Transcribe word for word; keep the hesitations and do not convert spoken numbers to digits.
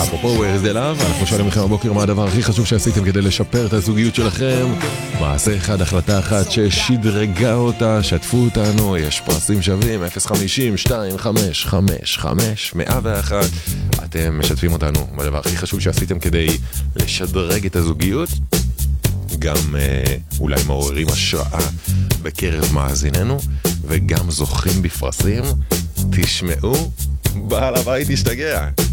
אפרופו Where is the love, אנחנו שואלים לכם הבוקר מה הדבר הכי חשוב שעשיתם כדי לשפר את הזוגיות שלכם. מעשה אחד, החלטה אחת ששדרגה אותה, שתפו אותנו, יש פרסים שווים אפס חמישים שתיים חמש חמש חמש מאה ואחת. אתם משתפים אותנו בדבר הכי חשוב שעשיתם כדי לשדרג את הזוגיות, גם אה, אולי מעוררים השראה בקרב מאזיננו, וגם זוכים בפרסים. תשמעו, בעל הבית ישתגע.